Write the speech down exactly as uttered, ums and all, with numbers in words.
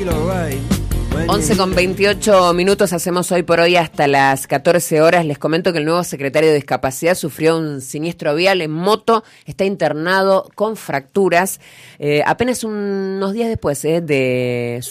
once con veintiocho minutos hacemos hoy por hoy hasta las catorce horas. Les comento que el nuevo secretario de Discapacidad sufrió un siniestro vial en moto, está internado con fracturas, eh, apenas unos días después eh, de su